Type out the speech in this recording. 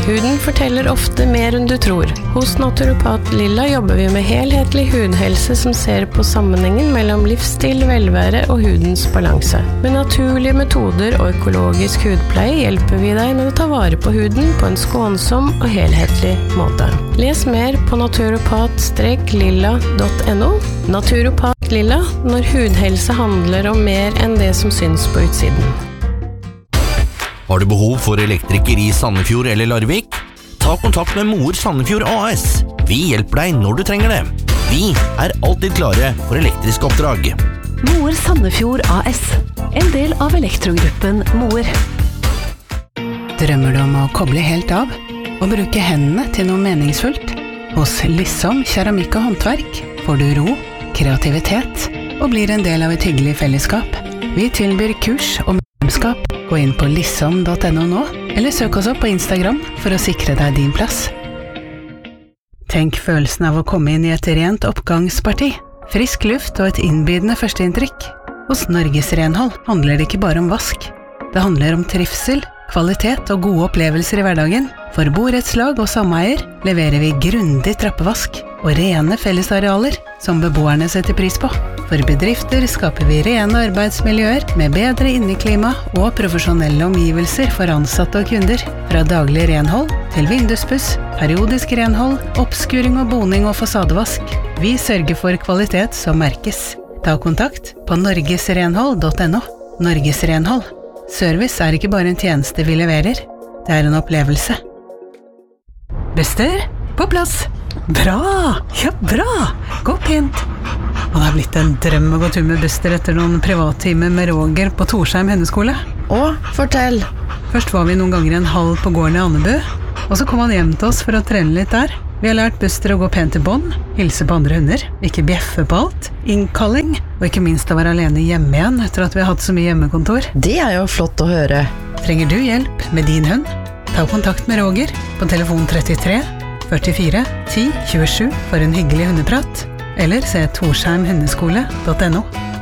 Huden forteller ofte mer enn du tror. Hos Naturopat Lilla jobber vi med helhetlig hudhelse som ser på sammenhengen mellom livsstil, velvære og hudens balanse. Med naturlige metoder og økologisk hudpleie hjelper vi deg med å ta vare på huden på en skånsom og helhetlig måte. Les mer på naturopat-lilla.no. Naturopat Lilla, når hudhelse handler om mer enn det som syns på utsiden. Har du behov for elektriker i Sandefjord eller Larvik? Ta kontakt med Moer Sandefjord AS. Vi hjelper deg når du trenger det. Vi alltid klare for elektriske oppdrag. Moer Sandefjord AS, en del av elektrogruppen Moer. Drømmer du om å koble helt av og bruke hendene til noe meningsfullt? Hos Lissom Keramikk og Håndverk får du ro, kreativitet og blir en del av et hyggelig fellesskap. Vi tilbyr kurs og medlemskap. Gå inn på lissom.no nå, eller søk oss opp på Instagram for å sikre deg din plass. Tenk følelsen av å komme inn i et rent oppgangsparti. Frisk luft og et innbydende førsteinntrykk. Hos Norges Renhold handler det ikke bare om vask. Det handler om trivsel, kvalitet og gode opplevelser i hverdagen. For borettslag og sameier leverer vi grundig trappevask og rene fellesarealer som beboerne setter pris på. For bedrifter skaper vi rene arbeidsmiljøer med bedre inneklima og profesjonelle omgivelser for ansatte og kunder. Fra daglig renhold til vinduspuss, periodisk renhold, oppskuring og boning og fasadevask. Vi sørger for kvalitet som merkes. Ta kontakt på norgesrenhold.no. Norges Renhold. Service ikke bare en tjeneste vi leverer, det en opplevelse. Buster, på plass! Bra! Ja, bra! Gå pent! Og det blitt en drøm å gå tur med Buster etter noen privattimer med Roger på Torsheim Hundeskole. Fortell! Først var vi noen ganger en halv på gården i Andebu, og så kom han hjem til oss for å trene litt der. Vi har lært Buster å gå pent i bånd, hilse på andre hunder, ikke bjeffe på alt, innkalling, og ikke minst å være alene hjemme igjen etter at vi har hatt så mye hjemmekontor. Det jo flott å høre. Trenger du hjelp med din hund? Ta kontakt med Roger på telefon 33 44 10 27 for en hyggelig hundeprat, eller se torsheimhundeskole.no.